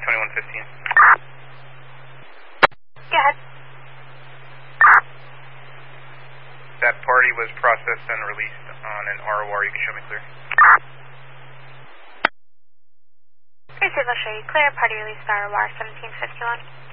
172115. Go ahead. That party was processed and released on an ROR. You can show me clear. Receive, I'll show you clear. Party released ROR 1751.